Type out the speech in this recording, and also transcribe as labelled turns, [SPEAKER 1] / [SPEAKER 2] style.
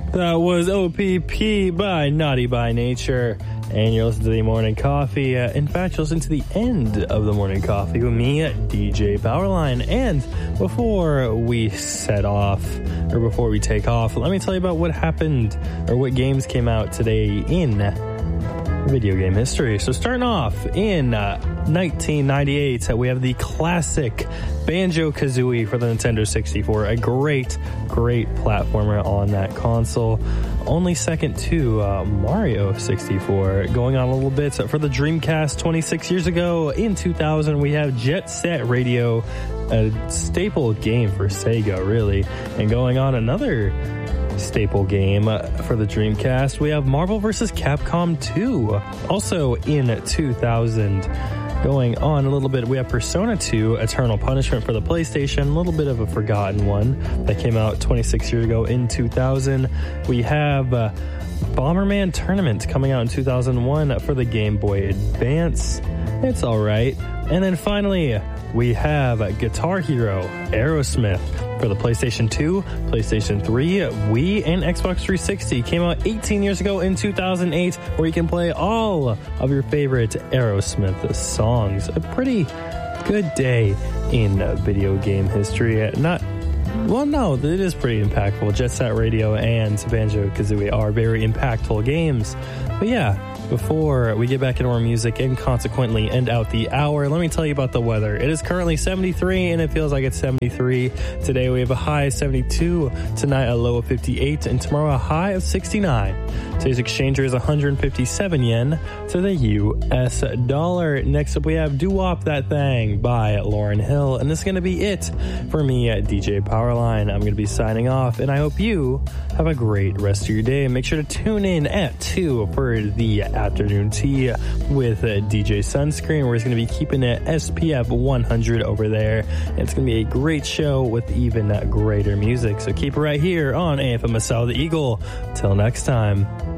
[SPEAKER 1] That was OPP by Naughty by Nature. And you're listening to the Morning Coffee. In fact, you're listening to the end of the Morning Coffee with me, DJ Powerline. And before we set off, or before we take off, let me tell you about what happened, or what games came out today in video game history. So starting off in 1998, we have the classic Banjo-Kazooie for the Nintendo 64. A great platformer on that console. Only second to Mario 64. Going on a little bit for the Dreamcast 26 years ago. In 2000, we have Jet Set Radio, a staple game for Sega, really. And going on another staple game for the Dreamcast, we have Marvel vs. Capcom 2. Also in 2000. Going on a little bit, we have Persona 2, Eternal Punishment for the PlayStation, a little bit of a forgotten one that came out 26 years ago in 2000. We have Bomberman Tournament coming out in 2001 for the Game Boy Advance. It's alright. And then finally, we have Guitar Hero Aerosmith for the PlayStation 2, PlayStation 3, Wii, and Xbox 360. Came out 18 years ago in 2008, where you can play all of your favorite Aerosmith songs. A pretty good day in video game history. It is pretty impactful. Jet Set Radio and Banjo-Kazooie are very impactful games. But yeah, before we get back into our music and consequently end out the hour, let me tell you about the weather. It is currently 73 and it feels like it's 73. Today we have a high of 72, tonight a low of 58, and tomorrow a high of 69. Today's exchange rate is 157 yen to the US dollar. Next up we have Doo-Wop That Thing by Lauryn Hill, and this is going to be it for me at DJ Powerline. I'm going to be signing off, and I hope you have a great rest of your day. Make sure to tune in at 2 for the afternoon tea with DJ Sunscreen. We're just going to be keeping it SPF 100 over there. And it's going to be a great show with even greater music. So keep it right here on AFMSL The Eagle. Till next time.